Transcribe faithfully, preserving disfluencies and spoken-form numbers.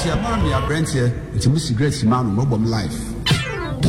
Tia, mommy, I brand here. It's a cigarette, man, mobile life.